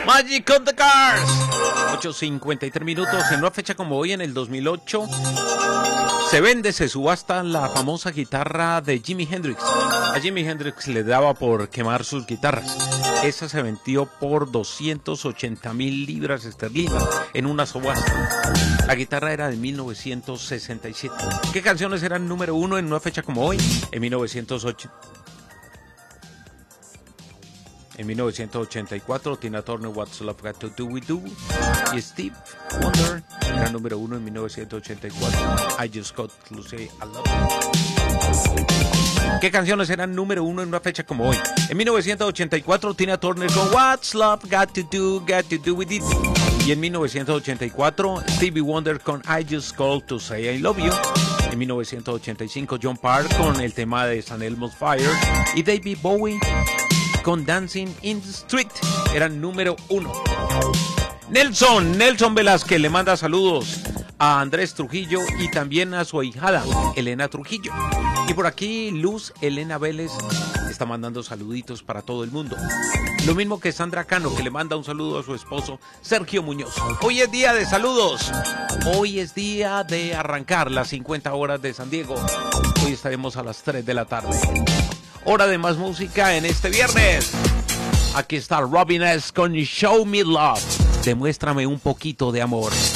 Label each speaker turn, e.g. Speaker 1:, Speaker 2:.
Speaker 1: Magic on the Cars. 8:53 minutos. En una fecha como hoy, en el 2008, se subasta la famosa guitarra de Jimi Hendrix. A Jimi Hendrix le daba por quemar sus guitarras. Esa se vendió por 280,000 libras esterlinas en una subasta. La guitarra era de 1967. ¿Qué canciones eran número uno en una fecha como hoy? En 1984, Tina Turner, What's Love Got to Do With You, y Steve Wonder era número uno en 1984, I Just Got to Say I Love You. ¿Qué canciones eran número uno en una fecha como hoy? En 1984, Tina Turner con What's Love Got to Do With It, y en 1984, Stevie Wonder con I Just Called to Say I Love You. En 1985, John Parr con el tema de St. Elmo's Fire, y David Bowie con Dancing in the Street eran número uno. Nelson Velázquez le manda saludos a Andrés Trujillo y también a su ahijada Elena Trujillo. Y por aquí Luz Elena Vélez está mandando saluditos para todo el mundo. Lo mismo que Sandra Cano, que le manda un saludo a su esposo Sergio Muñoz. Hoy es día de saludos. Hoy es día de arrancar las 50 horas de San Diego. Hoy estaremos a las 3 de la tarde. Hora de más música en este viernes. Aquí está Robin S. con Show Me Love. Demuéstrame un poquito de amor.